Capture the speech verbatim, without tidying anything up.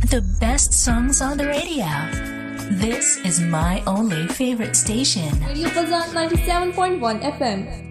The best songs on the radio. This is my only favorite station. Radio Fazan ninety-seven point one F M.